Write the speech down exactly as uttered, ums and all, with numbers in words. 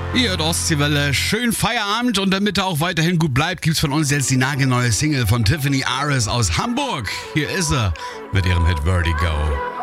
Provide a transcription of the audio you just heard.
Ihr hört Ostseewelle, schön Feierabend und damit er auch weiterhin gut bleibt, gibt's von uns jetzt die nagelneue Single von Tiffany Aris aus Hamburg. Hier ist er mit ihrem Hit Vertigo.